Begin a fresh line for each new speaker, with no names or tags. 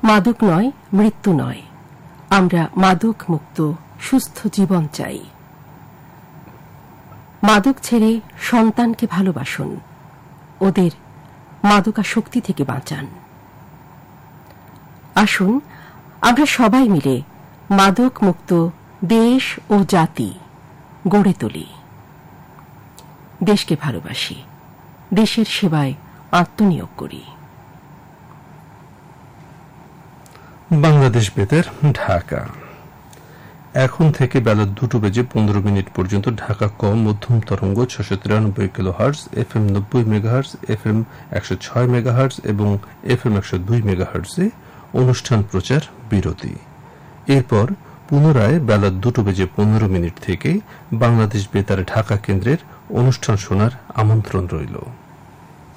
মাদক নয়, মৃত্যু নয়, আমরা মাদক মুক্ত সুস্থ জীবন চাই। মাদক ছেড়ে সন্তানকে ভালোবাসুন, ওদের মাদকাসক্তি থেকে বাঁচান। আসুন আমরা সবাই মিলে মাদক মুক্ত দেশ ও জাতি গড়ে তুলি। দেশকে ভালোবাসি, দেশের সেবায় আত্মনিয়োগ করি।
বাংলাদেশ বেতার, ঢাকা। এখন থেকে বেলা 2:15 পর্যন্ত ঢাকা ক মধ্যম তরঙ্গ 693 kilohertz, FM 90 megahertz, FM 106 megahertz এবং FM 102 মেগাহার্টজে অনুষ্ঠান প্রচার বিরতি। এরপর পুনরায় বেলা 2:15 থেকে বাংলাদেশ বেতার ঢাকা কেন্দ্রের অনুষ্ঠান শোনার আমন্ত্রণ রইল।